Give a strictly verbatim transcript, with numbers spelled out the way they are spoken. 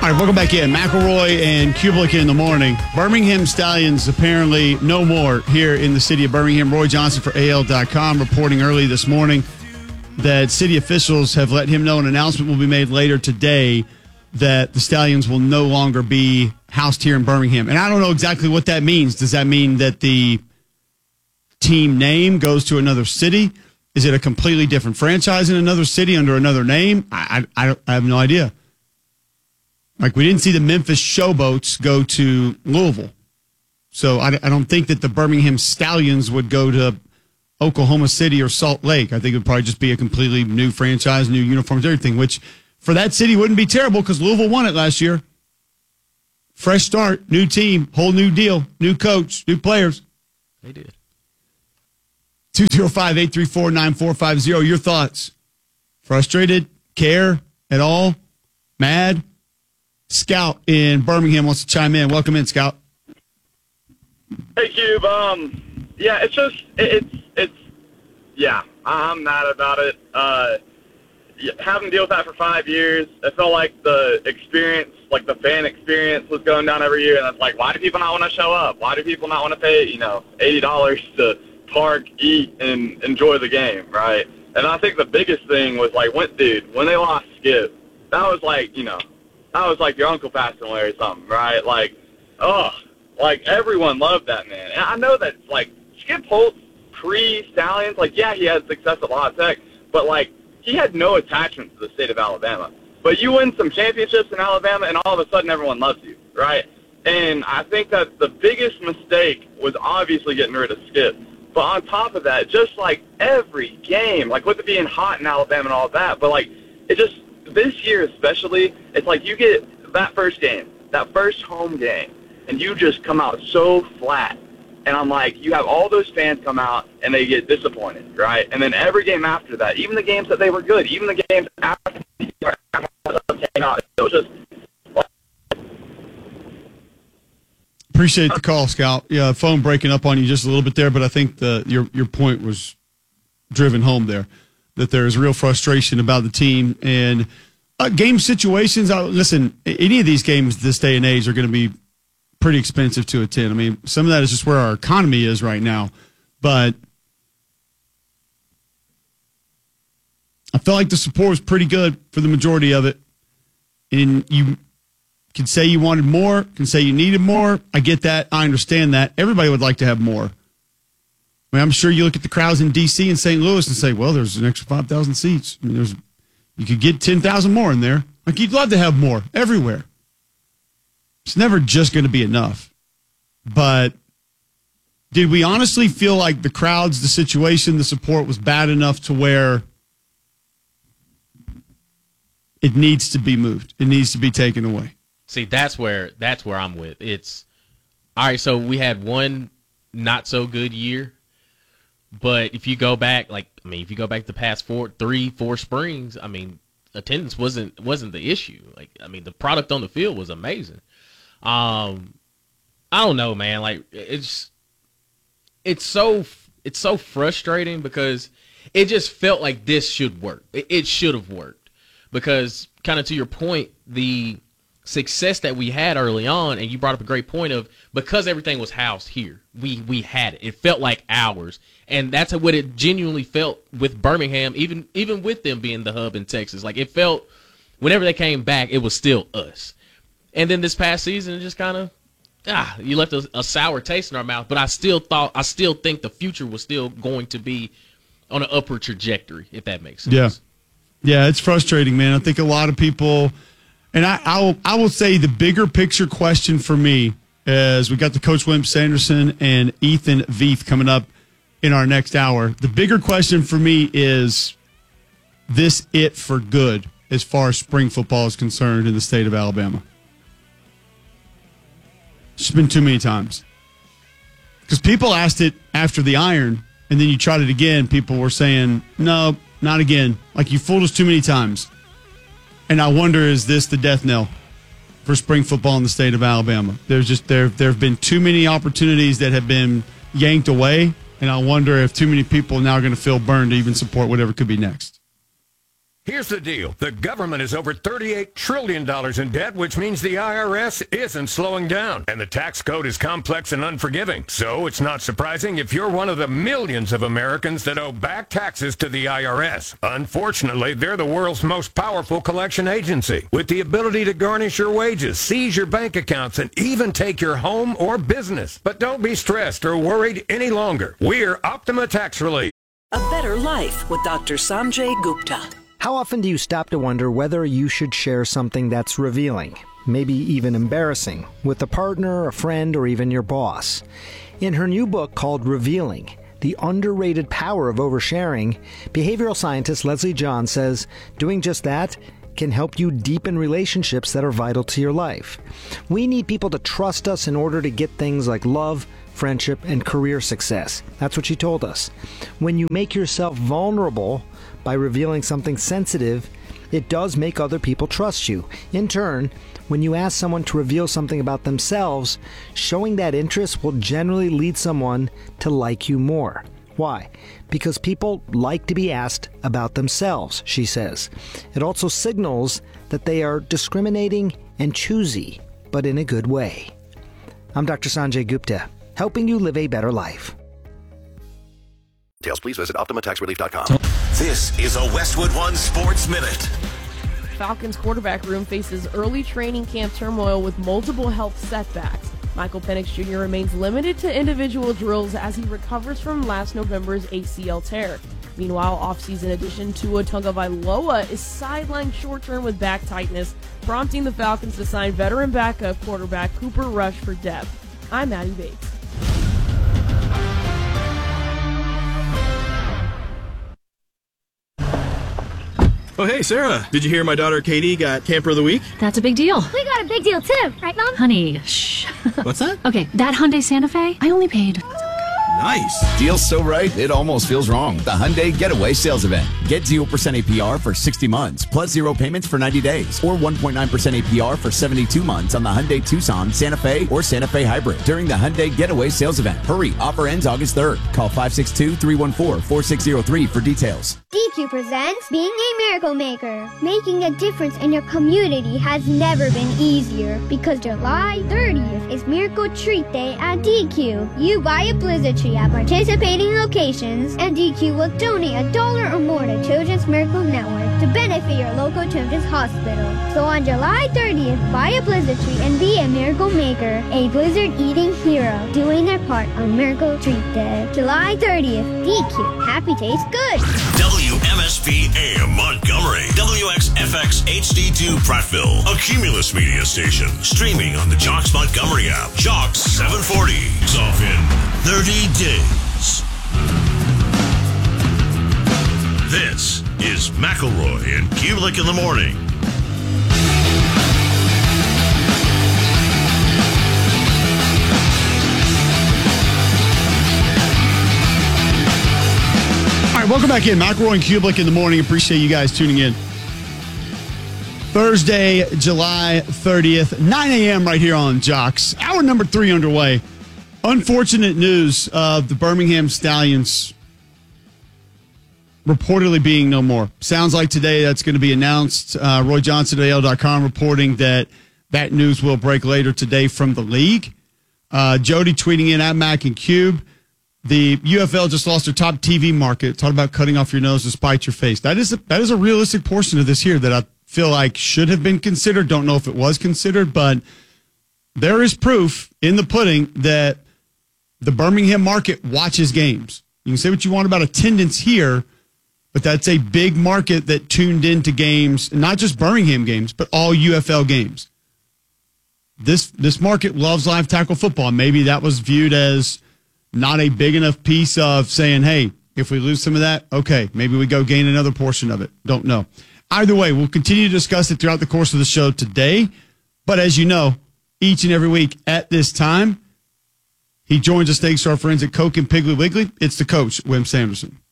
All right, welcome back in. McElroy and Kublik in the morning. Birmingham Stallions apparently no more here in the city of Birmingham. Roy Johnson for A L dot com reporting early this morning that city officials have let him know an announcement will be made later today that the Stallions will no longer be housed here in Birmingham. And I don't know exactly what that means. Does that mean that the team name goes to another city? Is it a completely different franchise in another city under another name? I, I, I, I have no idea. Like, we didn't see the Memphis Showboats go to Louisville. So I, I don't think that the Birmingham Stallions would go to Oklahoma City or Salt Lake. I think it would probably just be a completely new franchise, new uniforms, everything, which for that city wouldn't be terrible because Louisville won it last year. Fresh start, new team, whole new deal, new coach, new players. They did. two oh five, eight three four, nine four five zero. Your thoughts? Frustrated? Care at all? Mad? Scout in Birmingham wants to chime in. Welcome in, Scout. Hey, Cube. Um, yeah, it's just, it, it's, it's, yeah, I'm mad about it. Uh, having to deal with that for five years, it felt like the experience, like the fan experience was going down every year. And it's like, why do people not want to show up? Why do people not want to pay, you know, eighty dollars to park, eat, and enjoy the game, right? And I think the biggest thing was, like, when, dude, when they lost Skip, that was like, you know, that was like your uncle passing away or something, right? Like, oh, like everyone loved that man. And I know that, like, Skip Holtz pre-Stallions, like, yeah, he had success at La Tech, but, like, he had no attachment to the state of Alabama. But you win some championships in Alabama, and all of a sudden everyone loves you, right? And I think that the biggest mistake was obviously getting rid of Skip. But on top of that, just like every game, like with it being hot in Alabama and all that, but, like, it just, this year especially, it's like you get that first game, that first home game, and you just come out so flat. And I'm like, you have all those fans come out, and they get disappointed, right? And then every game after that, even the games that they were good, even the games after the came out, it was just... Appreciate the call, Scout. Yeah, phone breaking up on you just a little bit there, but I think the your your point was driven home there, that there is real frustration about the team. And uh, game situations, uh, listen, any of these games this day and age are going to be pretty expensive to attend. I mean, some of that is just where our economy is right now. But I felt like the support was pretty good for the majority of it. And you can say you wanted more, can say you needed more. I get that. I understand that. Everybody would like to have more. I mean, I'm sure you look at the crowds in D C and Saint Louis and say, well, there's an extra five thousand seats. I mean, there's, you could get ten thousand more in there. Like, you'd love to have more everywhere. It's never just going to be enough. But did we honestly feel like the crowds, the situation, the support was bad enough to where it needs to be moved? It needs to be taken away. See, that's where that's where I'm with. It's all right. So we had one not so good year, but if you go back, like I mean, if you go back the past four, three, four springs, I mean, attendance wasn't wasn't the issue. Like I mean, the product on the field was amazing. Um, I don't know, man. Like it's it's so it's so frustrating because it just felt like this should work. It, it should have worked because, kind of to your point, the success that we had early on, and you brought up a great point of because everything was housed here, we we had it. It felt like ours, and that's what it genuinely felt with Birmingham, even even with them being the hub in Texas. Like it felt whenever they came back, it was still us. And then this past season, it just kind of ah, you left a, a sour taste in our mouth. But I still thought, I still think the future was still going to be on an upward trajectory, if that makes sense. Yeah, yeah, it's frustrating, man. I think a lot of people. And I, I, will, I will say the bigger picture question for me is we got the Coach Wimp Sanderson and Ethan Veith coming up in our next hour. The bigger question for me is this it for good as far as spring football is concerned in the state of Alabama? It's been too many times. Because people asked it after the Iron, and then you tried it again. People were saying, no, not again. Like, you fooled us too many times. And I wonder, is this the death knell for spring football in the state of Alabama? There's just there there have been too many opportunities that have been yanked away, and I wonder if too many people now are going to feel burned to even support whatever could be next. Here's the deal. The government is over thirty-eight trillion dollars in debt, which means the I R S isn't slowing down. And the tax code is complex and unforgiving. So it's not surprising if you're one of the millions of Americans that owe back taxes to the I R S. Unfortunately, they're the world's most powerful collection agency, with the ability to garnish your wages, seize your bank accounts, and even take your home or business. But don't be stressed or worried any longer. We're Optima Tax Relief. A better life with Doctor Sanjay Gupta. How often do you stop to wonder whether you should share something that's revealing, maybe even embarrassing, with a partner, a friend, or even your boss? In her new book called Revealing, The Underrated Power of Oversharing, behavioral scientist Leslie John says doing just that can help you deepen relationships that are vital to your life. We need people to trust us in order to get things like love, friendship, and career success. That's what she told us. When you make yourself vulnerable by revealing something sensitive, it does make other people trust you. In turn, when you ask someone to reveal something about themselves, showing that interest will generally lead someone to like you more. Why? Because people like to be asked about themselves, she says. It also signals that they are discriminating and choosy, but in a good way. I'm Doctor Sanjay Gupta, helping you live a better life. Details, please visit Optima Tax Relief dot com. This is a Westwood One Sports Minute. Falcons quarterback room faces early training camp turmoil with multiple health setbacks. Michael Penix Junior remains limited to individual drills as he recovers from last November's A C L tear. Meanwhile, offseason addition Tua Tagovailoa is sidelined short-term with back tightness, prompting the Falcons to sign veteran backup quarterback Cooper Rush for depth. I'm Maddie Bates. Oh, hey, Sarah. Did you hear my daughter Katie got Camper of the Week? That's a big deal. We got a big deal, too. Right, Mom? Honey, shh. What's that? Okay, that Hyundai Santa Fe, I only paid... Nice. Deal's so right, it almost feels wrong. The Hyundai Getaway Sales Event. Get zero percent A P R for sixty months, plus zero payments for ninety days, or one point nine percent A P R for seventy-two months on the Hyundai Tucson, Santa Fe, or Santa Fe Hybrid during the Hyundai Getaway Sales Event. Hurry, offer ends August third. Call five six two, three one four, four six zero three for details. D Q presents Being a Miracle Maker. Making a difference in your community has never been easier because July thirtieth is Miracle Treat Day at D Q. You buy a blizzard tree at participating locations, and D Q will donate a dollar or more to Children's Miracle Network to benefit your local children's hospital. So on July thirtieth, buy a blizzard tree and be a miracle maker, a blizzard-eating hero, doing their part on Miracle Treat Day. July thirtieth, D Q. Happy tastes good. W M S P A M Montgomery, W X F X H D two Prattville, a Cumulus media station, streaming on the Jocks Montgomery app. Jocks seven forty is off in thirty days. This is McElroy and Kulik in the morning. All right, welcome back in. McElroy and Kulik in the morning. Appreciate you guys tuning in. Thursday, July thirtieth, nine a.m. right here on Jocks. Hour number three underway. Unfortunate news of the Birmingham Stallions reportedly being no more. Sounds like today that's going to be announced. Uh, Roy Johnson at A L dot com reporting that that news will break later today from the league. Uh, Jody tweeting in at Mac and Cube. The U F L just lost their top T V market. Talk about cutting off your nose to spite your face. That is a, that is a realistic portion of this here that I feel like should have been considered. Don't know if it was considered, but there is proof in the pudding that the Birmingham market watches games. You can say what you want about attendance here, but that's a big market that tuned into games, not just Birmingham games, but all U F L games. This this market loves live tackle football. Maybe that was viewed as not a big enough piece of saying, hey, if we lose some of that, okay, maybe we go gain another portion of it. Don't know. Either way, we'll continue to discuss it throughout the course of the show today. But as you know, each and every week at this time, he joins us thanks to our friends at Coke and Piggly Wiggly. It's the coach, Wim Sanderson.